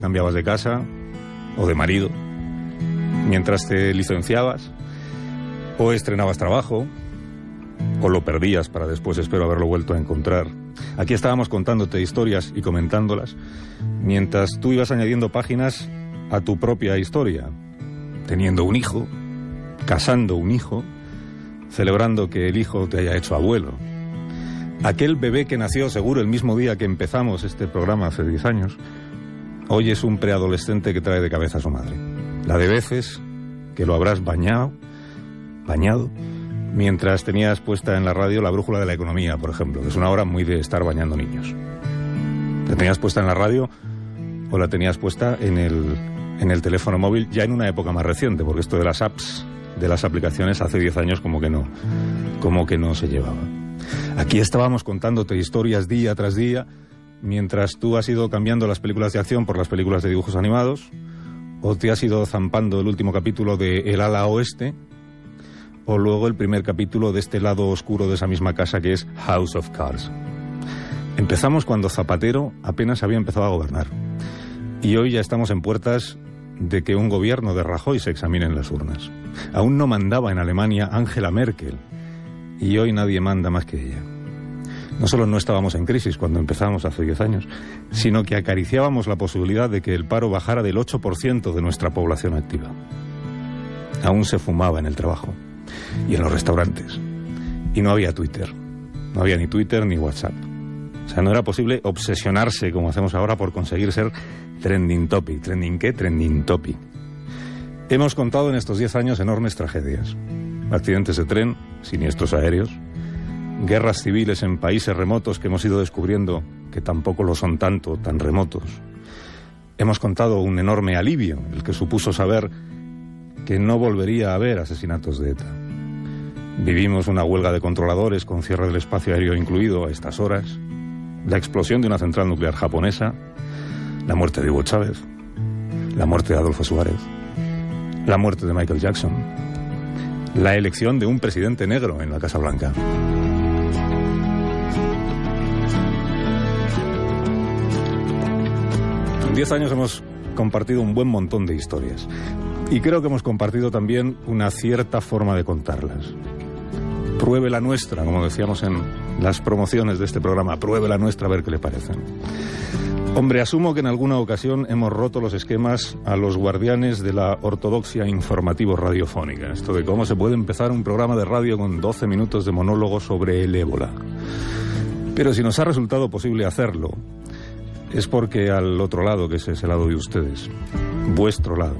Cambiabas de casa o de marido mientras te licenciabas, o estrenabas trabajo, o lo perdías para después, espero, haberlo vuelto a encontrar. Aquí estábamos contándote historias y comentándolas mientras tú ibas añadiendo páginas a tu propia historia, teniendo un hijo, casando un hijo, celebrando que el hijo te haya hecho abuelo. Aquel bebé que nació seguro el mismo día que empezamos este programa hace 10 años, hoy es un preadolescente que trae de cabeza a su madre. La de veces que lo habrás bañado, mientras tenías puesta en la radio la brújula de la economía, por ejemplo, que es una hora muy de estar bañando niños. ¿La tenías puesta en la radio o la tenías puesta en el teléfono móvil, ya en una época más reciente? Porque esto de las apps, de las aplicaciones, hace 10 años como que no se llevaba. Aquí estábamos contándote historias día tras día, mientras tú has ido cambiando las películas de acción por las películas de dibujos animados, o te has ido zampando el último capítulo de El ala oeste, o luego el primer capítulo de este lado oscuro de esa misma casa que es House of Cards. Empezamos cuando Zapatero apenas había empezado a gobernar, y hoy ya estamos en puertas de que un gobierno de Rajoy se examine en las urnas. Aún no mandaba en Alemania Angela Merkel, y hoy nadie manda más que ella. No solo no estábamos en crisis cuando empezamos hace 10 años, sino que acariciábamos la posibilidad de que el paro bajara del 8% de nuestra población activa. Aún se fumaba en el trabajo y en los restaurantes. Y no había Twitter. No había ni Twitter ni WhatsApp. O sea, no era posible obsesionarse, como hacemos ahora, por conseguir ser trending topic. ¿Trending qué? Trending topic. Hemos contado en estos 10 años enormes tragedias. Accidentes de tren, siniestros aéreos, guerras civiles en países remotos que hemos ido descubriendo que tampoco lo son tanto, tan remotos. Hemos contado un enorme alivio, el que supuso saber que no volvería a haber asesinatos de ETA. Vivimos una huelga de controladores con cierre del espacio aéreo incluido a estas horas, la explosión de una central nuclear japonesa, la muerte de Hugo Chávez, la muerte de Adolfo Suárez, la muerte de Michael Jackson, la elección de un presidente negro en la Casa Blanca. En 10 años hemos compartido un buen montón de historias. Y creo que hemos compartido también una cierta forma de contarlas. Pruebe la nuestra, como decíamos en las promociones de este programa, pruebe la nuestra a ver qué le parecen. Hombre, asumo que en alguna ocasión hemos roto los esquemas a los guardianes de la ortodoxia informativo-radiofónica. Esto de cómo se puede empezar un programa de radio con 12 minutos de monólogo sobre el ébola. Pero si nos ha resultado posible hacerlo, es porque al otro lado, que ese es el lado de ustedes, vuestro lado,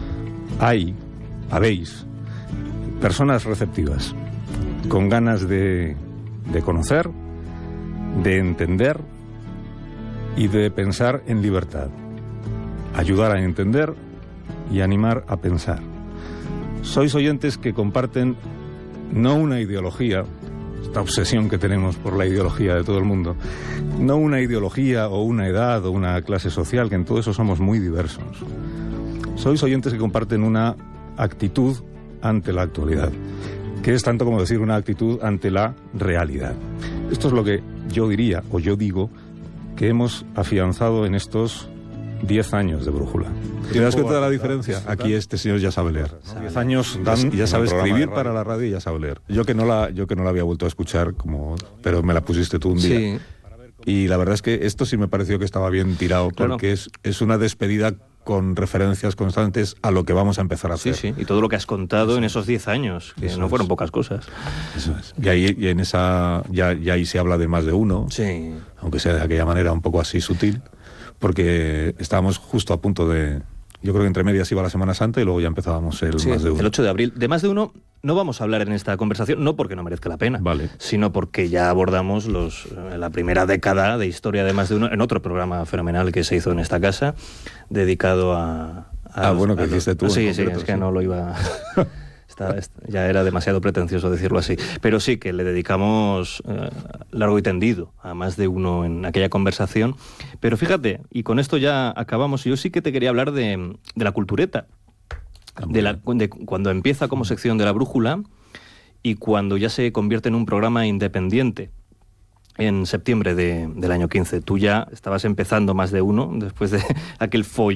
habéis personas receptivas, con ganas de conocer, de entender y de pensar en libertad. Ayudar a entender y animar a pensar. Sois oyentes que comparten no una ideología, esta obsesión que tenemos por la ideología de todo el mundo, no una ideología o una edad o una clase social, que en todo eso somos muy diversos. Sois oyentes que comparten una actitud ante la actualidad, que es tanto como decir una actitud ante la realidad. Esto es lo que yo diría, o yo digo, que hemos afianzado en estos 10 años de Brújula. ¿Te das cuenta de la diferencia? Aquí este señor ya sabe leer. 10 años dan, ya sabe escribir para la radio y ya sabe leer. Yo que no la había vuelto a escuchar, pero me la pusiste tú un día. Sí. Y la verdad es que esto sí me pareció que estaba bien tirado, porque es una despedida con referencias constantes a lo que vamos a empezar a hacer. Sí, y todo lo que has contado en esos 10 años, que no fueron pocas cosas. Eso es. Y en esa ya ahí se habla de más de uno, sí, aunque sea de aquella manera un poco así sutil, porque estábamos justo a punto de... Yo creo que entre medias iba la Semana Santa y luego ya empezábamos el más de uno. El 8 de abril. De más de uno no vamos a hablar en esta conversación, no porque no merezca la pena, vale, sino porque ya abordamos la primera década de historia de más de uno en otro programa fenomenal que se hizo en esta casa, dedicado a bueno, que hiciste tú. Sí, es que no lo iba... ya era demasiado pretencioso decirlo así. Pero sí que le dedicamos largo y tendido a más de uno en aquella conversación. Pero fíjate, y con esto ya acabamos, yo sí que te quería hablar de la cultureta. De cuando empieza como sección de La Brújula y cuando ya se convierte en un programa independiente. en septiembre del año 15. Tú ya estabas empezando Más de Uno, después de aquel follón